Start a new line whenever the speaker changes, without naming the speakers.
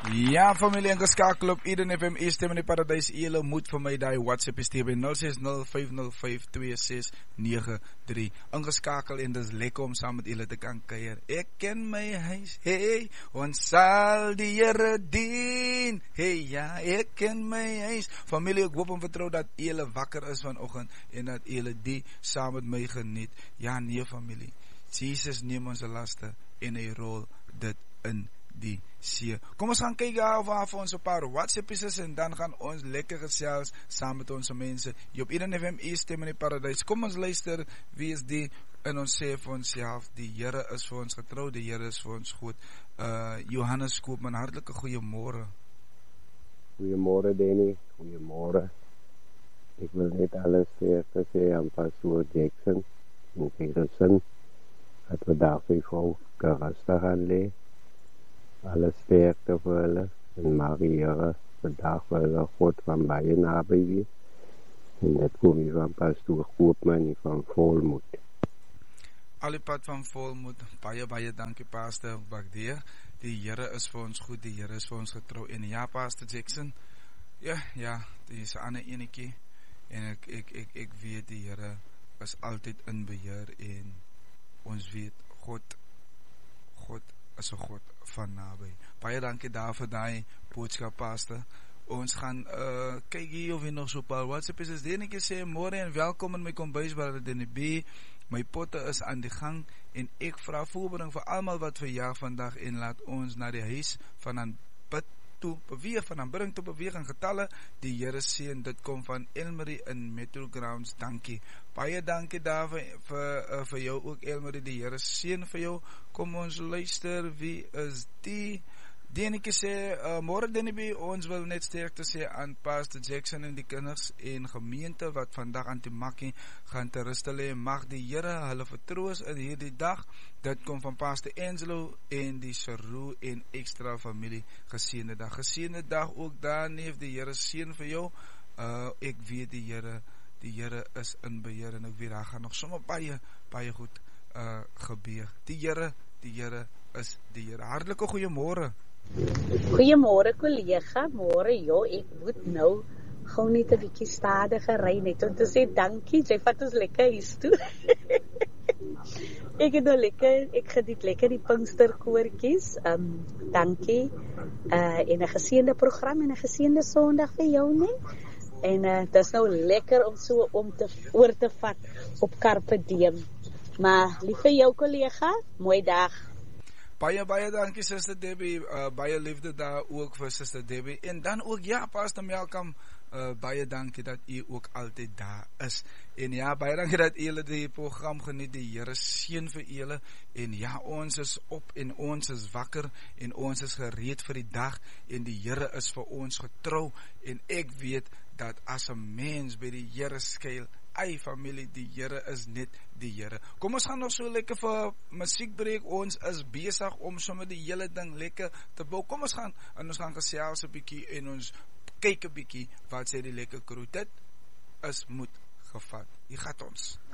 Ja, familie ingeskakel op Eden FM, stem in die paradijs. Julle moet vir my die WhatsApp stuur by 0605052693. Ingeskakel en dis lekker om saam met julle te kan kuier. Ek ken my huis, hey, ons sal die Here dien. Hey, ja, ek ken my huis. Familie, ek hoop en vertrou dat julle wakker is vanoggend en dat julle die saam met my geniet. Ja, nee familie, Jesus neem ons laste en hy rol dit in die see. Kom ons gaan kyk vir ons 'n paar WhatsAppies en dan gaan ons lekker gesels saam met ons mense. Jy op Eden FM stem in die paradijs. Kom ons luister, wie is die? En ons sê vir onsself, die Here is vir ons getrou, die Here is vir ons goed. Johannes Koopman, hartlike goeiemôre.
Goeiemôre Danny, goeiemôre. Ek wil net alles sê aan Pastor Jackson en Peterson. Dat we daar voor gerustig aan leen. Alle sterkte vir hulle en Maria vandag wel God van baie naby wees. En dit kom hier van Pastor Koopman van Volmoed.
Alle pad van Volmoed, baie dankie Pastor Bagdeer. Die Here is vir ons goed, die Here is vir ons getrou. En ja, Pastor Jackson, ja, die is 'n ander enetjie. En ek weet die Here is altyd in beheer en ons weet God is 'n God van naby. Baie dankie daarvoor daai boodskap Pastor. Ons gaan kyk hier of jy nog so 'n paar WhatsApp is. Denetjie sê môre en welkom in my kombuis waar dit in die B. My potte is aan die gang en ek vra voorbereiding vir almal wat verjaar vandag en laat ons na die huis van aanbid toe beweeg, van aanbidding toe beweeg in getalle. Die Here seën. Dit kom van Elmarie in Metro Grounds. Dankie. Baie dankie daar vir jou ook Elmarie. Die Here seën vir jou. Kom ons luister, wie is die? Denetjie sê, môre Denetjie, ons wil net sterkte sê aan Pastor Jackson en die kinders en gemeente wat vandag aan die makkie gaan te rus lê. Mag die Here hulle vertroos in hierdie dag. Dit kom van Pastor Angelo en die Saru en extra familie. Geseënde dag ook daar, neef. Die Here seën vir jou. Ek weet die Here is in beheer en ek weet daar gaan nog sommer baie goed gebeur. Die Here is die Here. Hartlike goeiemôre.
Goeiemôre kollega, môre ek moet nou gou net 'n bietjie stadiger ry net om te sê dankie, jy vat ons lekker huis toe. Ek geniet lekker die Pinksterkoortjies. Dankie. En 'n geseënde program en 'n geseënde Sondag vir jou net. En dit is nou lekker om so oor te vat op Carpe Diem. Maar lief vir jou kollega, mooi dag.
Baie dankie Suster Debbie, baie liefde daar ook vir Suster Debbie. En dan ook ja, Pastor Malcolm, baie dankie dat u ook altyd daar is. En ja, baie dankie dat julle die program geniet. Die Here seën vir julle. En ja, ons is op en ons is wakker en ons is gereed vir die dag en die Here is vir ons getrou en ek weet dat as 'n mens by die Here skuil, familie, die Here is net die Here. Kom ons gaan nog so lekker vir musiekbreek. Ons is besig om sommer die hele ding lekker te bou. Kom ons gaan gesels 'n bietjie en ons kyk 'n bietjie wat sê die lekker crew. Dit is moed gevat. Hier gaan ons.